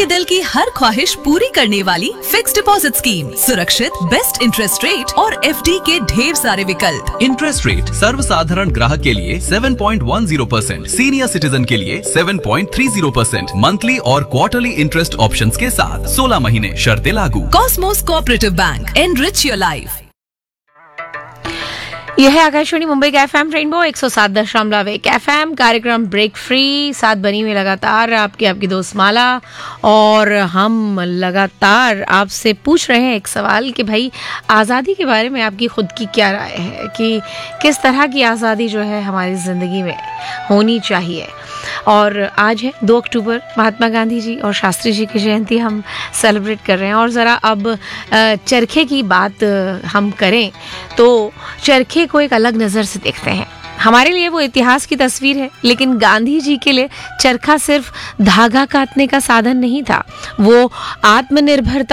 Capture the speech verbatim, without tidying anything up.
आपके दिल की हर ख्वाहिश पूरी करने वाली फिक्स डिपॉजिट स्कीम, सुरक्षित, बेस्ट इंटरेस्ट रेट और एफडी के ढेर सारे विकल्प। इंटरेस्ट रेट सर्वसाधारण ग्राहक के लिए सात पॉइंट एक शून्य परसेंट, सीनियर सिटीजन के लिए सात पॉइंट तीन शून्य परसेंट, मंथली और क्वार्टरली इंटरेस्ट ऑप्शंस के साथ सोलह महीने शर्तें लागू। Cosmos cooperative bank, enrich your life. यह है आकाशवाणी मुंबई का एफएम रेनबो एक सौ सात दशमलव एक एफएम, कार्यक्रम ब्रेक फ्री, साथ बनी हुई लगातार आपकी आपकी दोस्त माला। और हम लगातार आपसे पूछ रहे हैं एक सवाल कि भाई आज़ादी के बारे में आपकी खुद की क्या राय है, कि किस तरह की आज़ादी जो है हमारी ज़िंदगी में होनी चाहिए। और आज है दो अक्टूबर, महात्मा गांधी जी और शास्त्री जी की जयंती हम सेलिब्रेट कर रहे हैं। और ज़रा अब चरखे की बात हम करें तो चरखे को एक अलग नज़र से देखते हैं। हमारे लिए वो इतिहास की तस्वीर है, लेकिन गांधी जी के लिए चरखा सिर्फ धागा काटने का साधन नहीं था, वो आत्मनिर्भरता